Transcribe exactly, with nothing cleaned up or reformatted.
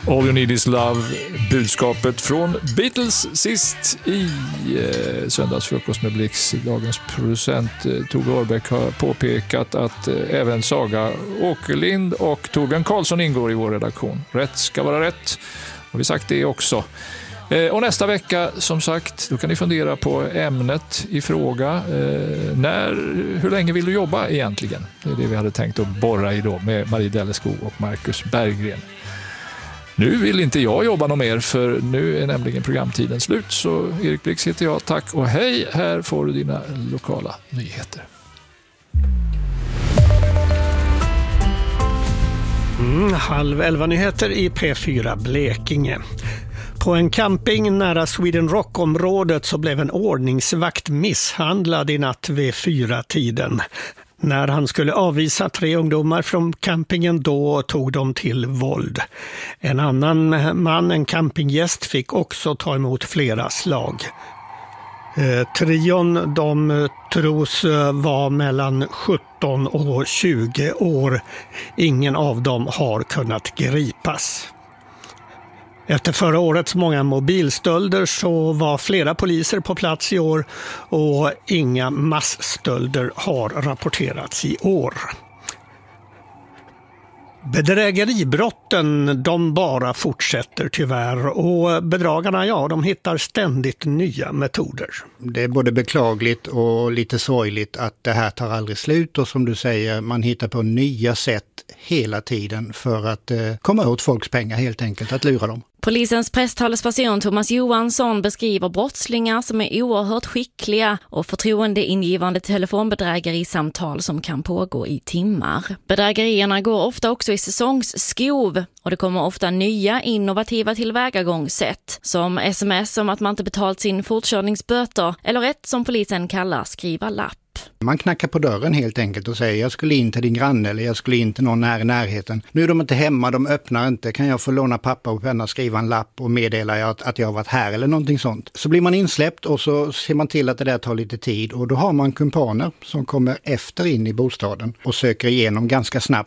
All You Need Is Love, budskapet från Beatles sist i eh, söndagsfrukost med Blix. Dagens producent eh, Tove Årbeck har påpekat att eh, även Saga Åkerlind och Torbjörn Karlsson ingår i vår redaktion. Rätt ska vara rätt, har vi sagt det också. Eh, och nästa vecka, som sagt, då kan ni fundera på ämnet i fråga. Eh, när, hur länge vill du jobba egentligen? Det är det vi hade tänkt att borra i då med Marie Delleskog och Marcus Berggren. Nu vill inte jag jobba något mer, för nu är nämligen programtiden slut. Så Erik Blix heter jag, tack och hej. Här får du dina lokala nyheter. Mm, halv elva nyheter i P fyra Blekinge. På en camping nära Sweden Rock-området så blev en ordningsvakt misshandlad i natt vid fyra tiden. När han skulle avvisa tre ungdomar från campingen, då tog de till våld. En annan man, en campinggäst, fick också ta emot flera slag. Eh, trion, de tros vara mellan sjutton och tjugo år. Ingen av dem har kunnat gripas. Efter förra årets många mobilstölder så var flera poliser på plats i år och inga massstölder har rapporterats i år. Bedrägeribrotten, de bara fortsätter tyvärr, och bedragarna, ja, de hittar ständigt nya metoder. Det är både beklagligt och lite sorgligt att det här tar aldrig slut, och som du säger, man hittar på nya sätt hela tiden för att eh, komma åt folks pengar, helt enkelt, att lura dem. Polisens presstalesperson Thomas Johansson beskriver brottslingar som är oerhört skickliga och förtroendeingivande telefonbedrägerisamtal som kan pågå i timmar. Bedrägerierna går ofta också i säsongsskov, och det kommer ofta nya innovativa tillvägagångssätt, som sms om att man inte betalt sin fortkörningsböter, eller ett som polisen kallar skriva lapp. Man knackar på dörren helt enkelt och säger: jag skulle in till din granne eller jag skulle in till någon här i närheten. Nu är de inte hemma, de öppnar inte. Kan jag få låna papper och penna, skriva en lapp och meddela att, att jag har varit här eller någonting sånt. Så blir man insläppt och så ser man till att det där tar lite tid, och då har man kumpaner som kommer efter in i bostaden och söker igenom ganska snabbt